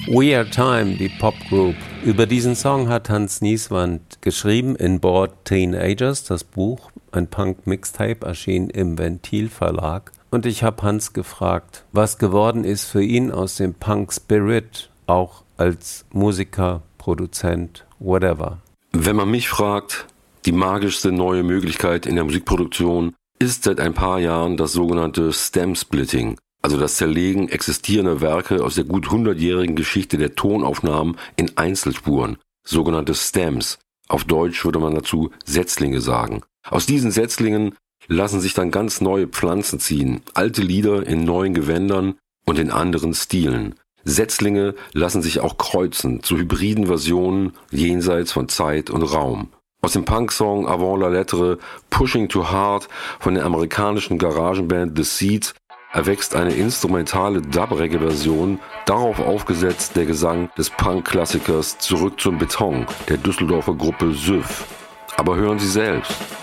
Weird Time, die Popgroup. Über diesen Song hat Hans Nieswand geschrieben in Bored Teenagers, das Buch, ein Punk-Mixtape, erschien im Ventil Verlag. Und ich habe Hans gefragt, was geworden ist für ihn aus dem Punk-Spirit, auch als Musiker, Produzent, whatever. Wenn man mich fragt, die magischste neue Möglichkeit in der Musikproduktion ist seit ein paar Jahren das sogenannte Stem-Splitting, also das Zerlegen existierender Werke aus der gut 100-jährigen Geschichte der Tonaufnahmen in Einzelspuren, sogenannte Stems. Auf Deutsch würde man dazu Setzlinge sagen. Aus diesen Setzlingen lassen sich dann ganz neue Pflanzen ziehen, alte Lieder in neuen Gewändern und in anderen Stilen. Setzlinge lassen sich auch kreuzen zu hybriden Versionen jenseits von Zeit und Raum. Aus dem Punk-Song Avant la Lettre Pushing Too Hard von der amerikanischen Garagenband The Seeds erwächst eine instrumentale Dub-Reggae-Version, darauf aufgesetzt der Gesang des Punk-Klassikers Zurück zum Beton der Düsseldorfer Gruppe Süff. Aber hören Sie selbst.